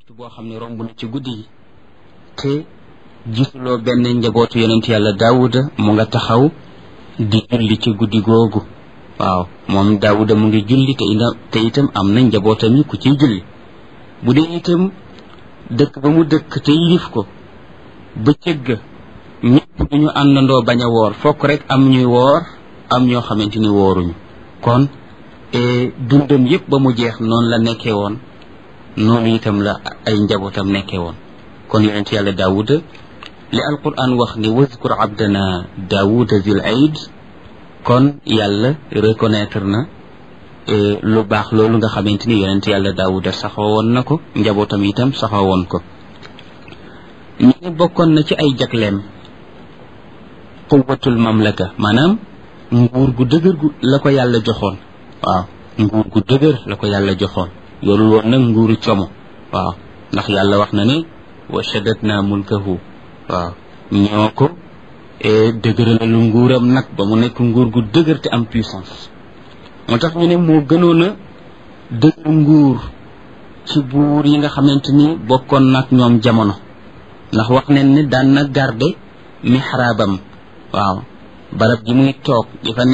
boo xam ne romb na ci guddi gi te gisuloo benn njabootu yonent yàlla daawuda mu nga taxaw di julli ci guddi googu. waaw moom daawuda mu ngi julli te itam am na njabootam yi ku ciy julli. bu dee itam dëkk ba mu dëkk te yilif ko bëccëg ga ñëpp duñu àndandoo bañ a woor fokk rek am ñuy woor am ñoo xamante ni wooruñu. kon dundam yëpp ba mu jeex noonu la nekkee woon, noonu itam la ay njabootam nekkee woon. kon yonent yàlla daawuda li alquran wax ni wazkur abdana daawuda zil aid, kon yàlla reconnaître na lu baax loolu nga xamante ni yonent yàlla daawuda saxoo woon na ko, njabootam itam saxoo woon ko. ñu ne bokkoon na ci ay jagleem quwwatul mamlaka, maanaam nguur gu dëgër gu la ko yàlla joxoon. waaw nguur gu dëgër la ko yàlla joxoon, yorul woon nag nguuru como. waaw ndax yàlla wax na ne wa shaddatna mulkahu. waaw ñoo ko dëgëralalu nguuram nag ba mu nekk nguur gu dëgër te am puissance. moo tax ñu ne moo gënoon a dëgër nguur ci buur yi nga xamante ni bokkoon nag ñoom jamono, ndax wax nañ ne daan na garde mihraabam. waaw barab ji muy toog